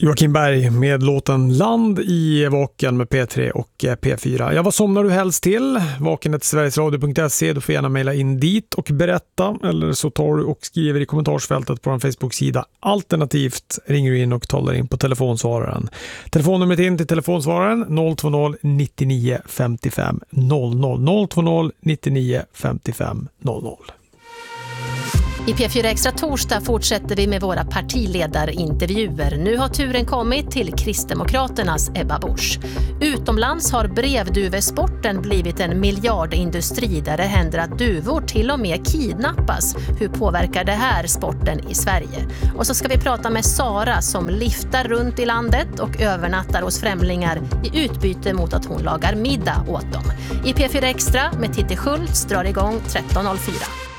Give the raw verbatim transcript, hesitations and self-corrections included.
Joakim Berg med låten Land i Vaken med P tre och P fyra. Ja, vad somnar du helst till? Vaken ett sverigesradio punkt se. Du får gärna mejla in dit och berätta. Eller så tar du och skriver i kommentarsfältet på en Facebook-sida. Alternativt ringer du in och talar in på telefonsvararen. Telefonnumret in till telefonsvararen noll två noll nittionio femtiofem noll noll noll två noll nittionio femtiofem noll noll. I P fyra Extra torsdag fortsätter vi med våra partiledarintervjuer. Nu har turen kommit till Kristdemokraternas Ebba Busch. Utomlands har brevduvesporten blivit en miljardindustri där det händer att duvor till och med kidnappas. Hur påverkar det här sporten i Sverige? Och så ska vi prata med Sara som liftar runt i landet och övernattar hos främlingar i utbyte mot att hon lagar middag åt dem. I P fyra Extra med Titti Schultz drar igång tretton noll fyra.